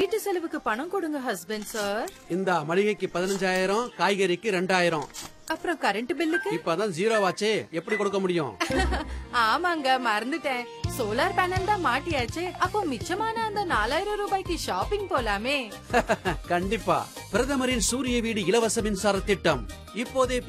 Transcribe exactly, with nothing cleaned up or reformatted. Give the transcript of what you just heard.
வீட்டு செலவுக்கு பணம் கொடுங்க ஹஸ்பண்ட் சார். இந்த மளிகைக்கு பதினஞ்சாயிரம், காய்கறிக்கு ரெண்டாயிரம். அப்புறம் கரண்ட் பில்லுக்கு? இப்பதான் ஜீரோ ஆச்சே, எப்படி கொடுக்க முடியும்? ஆமாங்க, மறந்துட்டேன். சோலார் பேனல் தான் மாட்டியாச்சு. அப்போ மிச்சமான அந்த நாலாயிரம் ரூபாய்க்கு ஷாப்பிங் போலாமே. கண்டிப்பா. பிரதமரின் சூரிய வீடு இலவச மின்சார திட்டம் இப்போதே